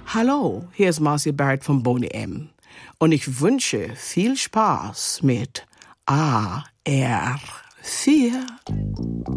Hallo, hier ist Marcy Barrett von Boney M. Und ich wünsche viel Spaß mit AR4.